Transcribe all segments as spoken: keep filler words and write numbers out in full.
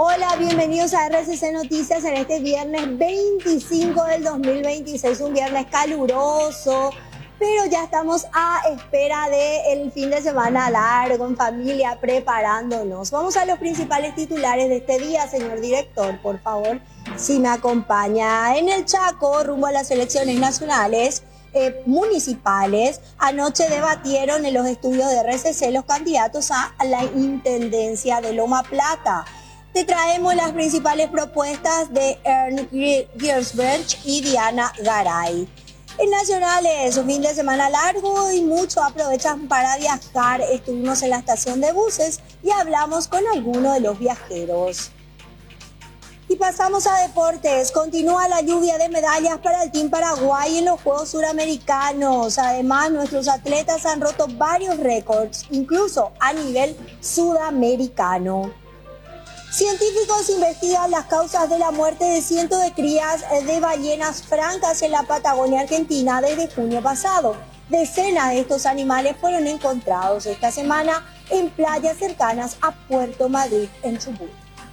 Hola, bienvenidos a R C C Noticias en este viernes veinticinco del dos mil veintiséis, un viernes caluroso, pero ya estamos a espera del fin de semana largo en familia, preparándonos. Vamos a los principales titulares de este día, señor director, por favor, si me acompaña. En el Chaco, rumbo a las elecciones nacionales, Eh, municipales, anoche debatieron en los estudios de R C C los candidatos a la intendencia de Loma Plata. Te traemos las principales propuestas de Ernst Giersberg y Diana Garay. En nacionales, un fin de semana largo y muchos aprovechan para viajar. Estuvimos en la estación de buses y hablamos con algunos de los viajeros. Y pasamos a deportes. Continúa la lluvia de medallas para el Team Paraguay en los Juegos Suramericanos. Además, nuestros atletas han roto varios récords, incluso a nivel sudamericano. Científicos investigan las causas de la muerte de cientos de crías de ballenas francas en la Patagonia Argentina desde junio pasado. Decenas de estos animales fueron encontrados esta semana en playas cercanas a Puerto Madrid, en Chubut.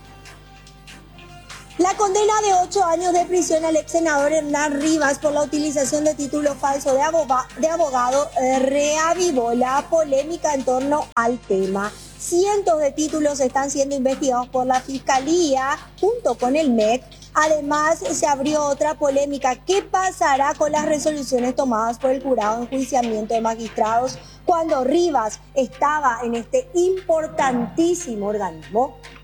La condena de ocho años de prisión al ex senador Hernán Rivas por la utilización de título falso de, aboga, de abogado eh, reavivó la polémica en torno al tema. Cientos de títulos están siendo investigados por la Fiscalía junto con el M E C. Además, se abrió otra polémica. ¿Qué pasará con las resoluciones tomadas por el jurado de enjuiciamiento de magistrados cuando Rivas estaba en este importantísimo organismo?